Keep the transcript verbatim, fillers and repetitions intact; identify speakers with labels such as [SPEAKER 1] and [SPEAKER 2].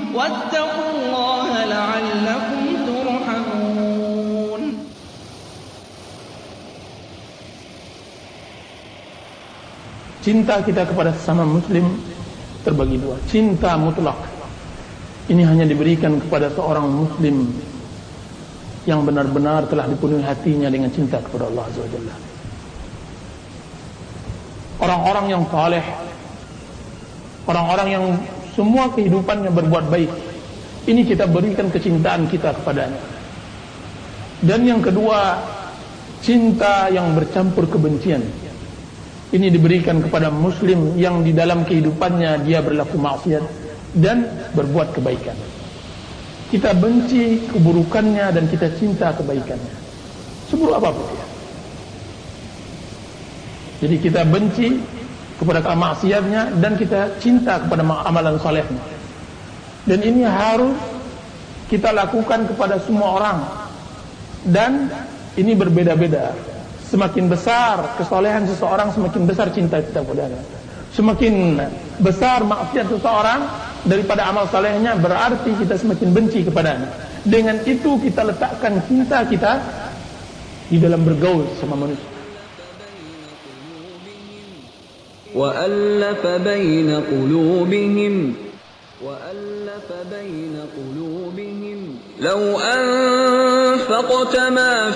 [SPEAKER 1] واتقوا الله لعلكم ترحمون.
[SPEAKER 2] Cinta kita kepada sesama muslim terbagi dua. Cinta mutlak, ini hanya diberikan kepada seorang muslim yang benar-benar telah dipenuhi hatinya dengan cinta kepada Allah Azza wa Jalla. Orang-orang yang saleh, orang-orang yang semua kehidupannya berbuat baik, ini kita berikan kecintaan kita kepadanya. Dan yang kedua, cinta yang bercampur kebencian, ini diberikan kepada muslim yang di dalam kehidupannya dia berlaku maksiat dan berbuat kebaikan. Kita benci keburukannya dan kita cinta kebaikannya, seburuk apapun dia. Jadi kita benci kepada kemaksiatnya dan kita cinta kepada amalan salehnya. Dan ini harus kita lakukan kepada semua orang. Dan ini berbeda-beda. Semakin besar kesolehan seseorang, semakin besar cinta kita kepadanya. Semakin besar maksiat seseorang daripada amal salehnya, berarti kita semakin benci kepadanya. Dengan itu kita letakkan cinta kita di dalam bergaul sama manusia.
[SPEAKER 1] وَأَلَّفَ بَيْنَ قُلُوبِهِمْ وَأَلَّفَ بَيْنَ قُلُوبِهِمْ لَوْ أَنفَقْتَ مَا